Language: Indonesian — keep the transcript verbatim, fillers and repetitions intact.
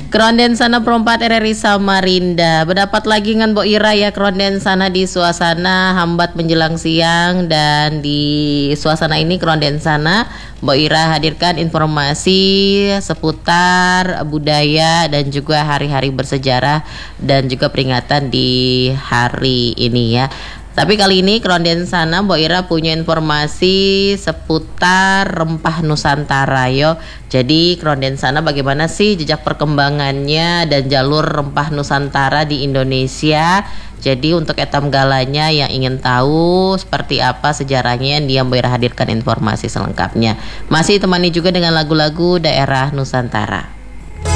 Kronden sana perempat R R I Samarinda. Berdapat lagi ngan Bo Ira ya kronden sana di suasana hambat menjelang siang. Dan di suasana ini kronden sana Bo Ira hadirkan informasi seputar budaya dan juga hari-hari bersejarah dan juga peringatan di hari ini ya. Tapi kali ini kronden sana Mbok Ira punya informasi seputar rempah Nusantara yo. Jadi kronden sana bagaimana sih jejak perkembangannya dan jalur rempah Nusantara di Indonesia. Jadi untuk etam galanya yang ingin tahu seperti apa sejarahnya, dia Mbok Ira hadirkan informasi selengkapnya. Masih temani juga dengan lagu-lagu daerah Nusantara.